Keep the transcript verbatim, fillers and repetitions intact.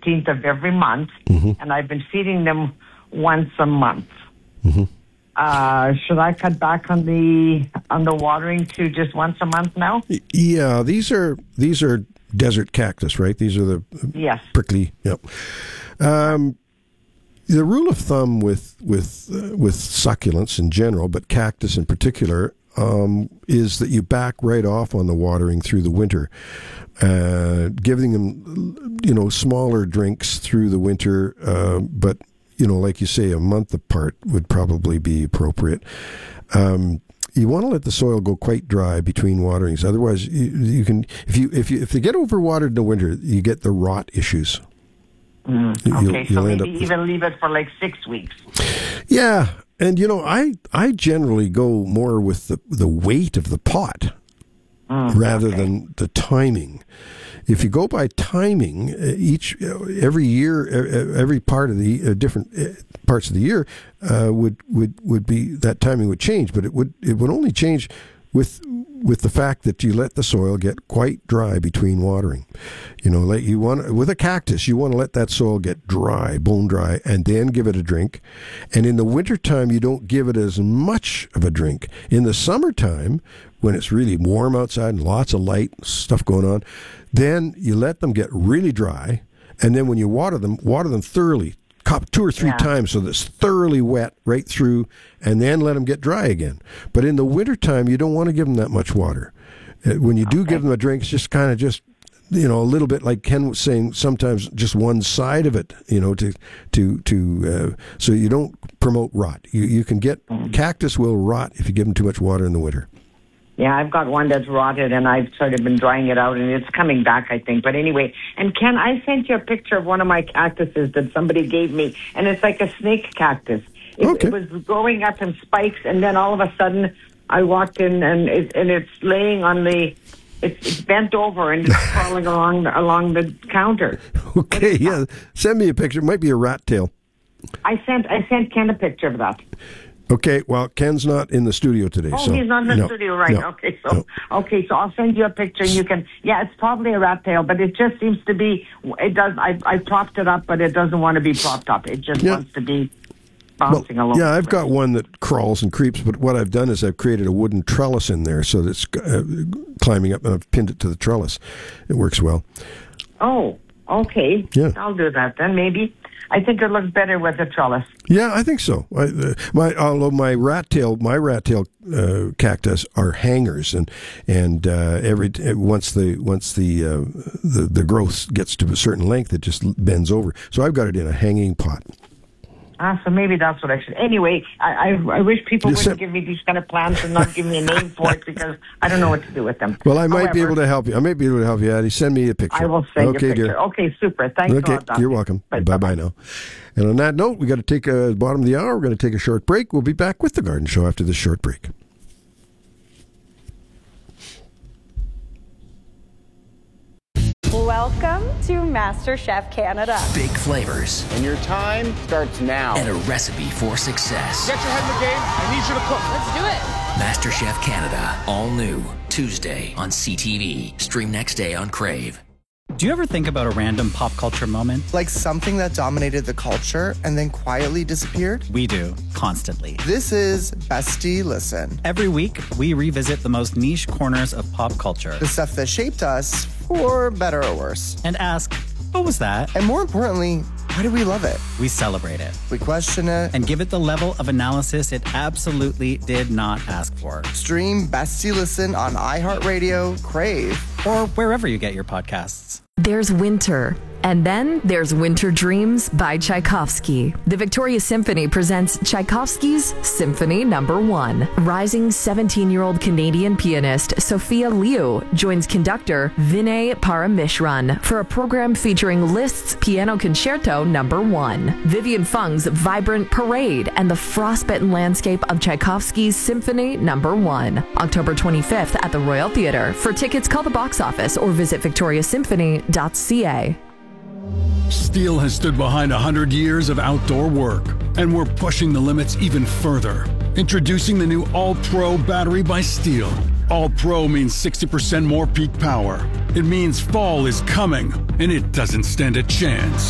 fifteenth of every month, mm-hmm. and I've been feeding them once a month. Mm-hmm. Uh, should I cut back on the on the watering to just once a month now? Yeah, these are these are desert cactus, right? These are the yes. prickly. Yep. Um, the rule of thumb with with uh, with succulents in general, but cactus in particular, um, is that you back right off on the watering through the winter, uh, giving them, you know, smaller drinks through the winter, uh, but. You know, like you say, a month apart would probably be appropriate. Um, you want to let the soil go quite dry between waterings. Otherwise, you, you can if you if you if they get overwatered in the winter, you get the rot issues. Mm, you'll, okay, you'll so end maybe up even leave it for like six weeks. Yeah, and you know, I I generally go more with the the weight of the pot mm, rather okay. than the timing. If you go by timing, each every year, every part of the uh, different parts of the year uh, would would would be that timing would change, but it would it would only change with with the fact that you let the soil get quite dry between watering. You know, like you want with a cactus, you want to let that soil get dry, bone dry, and then give it a drink. And in the wintertime, you don't give it as much of a drink. In the summertime, when it's really warm outside and lots of light stuff going on, then you let them get really dry, and then when you water them, water them thoroughly, two or three yeah. times so that it's thoroughly wet right through, and then let them get dry again. But in the wintertime, you don't want to give them that much water. When you do okay. give them a drink, it's just kind of just, you know, a little bit like Ken was saying, sometimes just one side of it, you know, to, to, to, uh, so you don't promote rot. You, you can get, mm. cactus will rot if you give them too much water in the winter. Yeah, I've got one that's rotted, and I've sort of been drying it out, and it's coming back, I think. But anyway, and Ken, I sent you a picture of one of my cactuses that somebody gave me, and it's like a snake cactus. It, okay. it was growing up in spikes, and then all of a sudden, I walked in, and it, and it's laying on the, it's, it's bent over, and it's crawling along along the counter. Okay, yeah, send me a picture. It might be a rat tail. I sent I sent Ken a picture of that. Okay, well, Ken's not in the studio today. Oh, so, he's not in the no, studio, right? No, okay, so no. okay, so I'll send you a picture, and you can. Yeah, it's probably a rat tail, but it just seems to be. It does. I I propped it up, but it doesn't want to be propped up. It just yeah. wants to be bouncing well, along. Yeah, I've got one that crawls and creeps, but what I've done is I've created a wooden trellis in there, so that it's uh, climbing up, and I've pinned it to the trellis. It works well. Oh, okay. Yeah, I'll do that then. Maybe. I think it looks better with a trellis. Yeah, I think so. I, uh, my although my rat tail, my rat tail uh, cactus are hangers, and and uh, every once the once the, uh, the the growth gets to a certain length, it just bends over. So I've got it in a hanging pot. Ah, so maybe that's what I should. Anyway, I I, I wish people You wouldn't said, give me these kind of plants and not give me a name for it, because I don't know what to do with them. Well, I might However, be able to help you. I might be able to help you, Addie. Send me a picture. I will send okay, you a picture. Dear. Okay, super. Thanks okay, a lot, Doctor. You're welcome. Bye, bye bye now. And on that note, we got to take a bottom of the hour. We're going to take a short break. We'll be back with the Garden Show after this short break. Welcome to MasterChef Canada. Big flavors. And your time starts now. And a recipe for success. Get your head in the game. I need you to cook. Let's do it. MasterChef Canada. All new. Tuesday on C T V. Stream next day on Crave. Do you ever think about a random pop culture moment? Like something that dominated the culture and then quietly disappeared? We do, constantly. This is Bestie Listen. Every week, we revisit the most niche corners of pop culture. The stuff that shaped us, for better or worse. And ask, what was that? And more importantly, why do we love it? We celebrate it. We question it. And give it the level of analysis it absolutely did not ask for. Stream Bestie Listen on iHeartRadio, Crave, or wherever you get your podcasts. There's winter, and then there's Winter Dreams by Tchaikovsky. The Victoria Symphony presents Tchaikovsky's Symphony Number One. Rising seventeen-year-old Canadian pianist Sophia Liu joins conductor Vinay Paramishran for a program featuring Liszt's Piano Concerto Number One. Vivian Fung's vibrant parade and the frostbitten landscape of Tchaikovsky's Symphony Number One. October twenty-fifth at the Royal Theatre. For tickets, call the box office or visit victoria symphony dot c a. Steel has stood behind one hundred years of outdoor work, and we're pushing the limits even further. Introducing the new All-Pro battery by Steel. All-Pro means sixty percent more peak power. It means fall is coming, and it doesn't stand a chance.